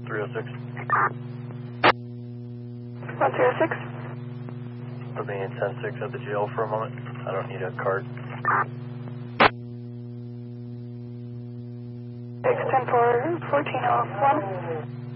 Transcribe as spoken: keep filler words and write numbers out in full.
three oh six. one three oh six. Put me in ten six at the jail for a moment. I don't need a card. six ten four fourteen oh one.